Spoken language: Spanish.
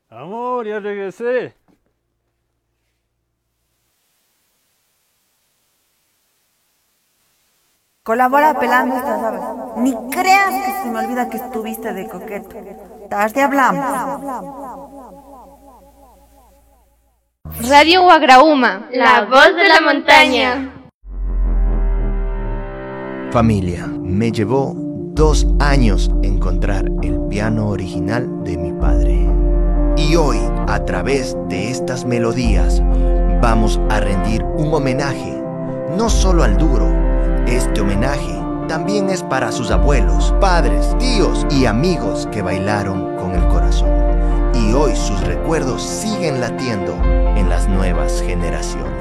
Amor, ya regresé. Colabora pelando estas aves. Ni creas que se me olvida que estuviste de coqueto. Tarde hablamos. Radio Wagrauma, la voz de la montaña. Familia, me llevó 2 años encontrar el piano original de mi padre. Y hoy, a través de estas melodías, vamos a rendir un homenaje, no solo al duro. Este homenaje también es para sus abuelos, padres, tíos y amigos que bailaron con el corazón. Y hoy sus recuerdos siguen latiendo en las nuevas generaciones.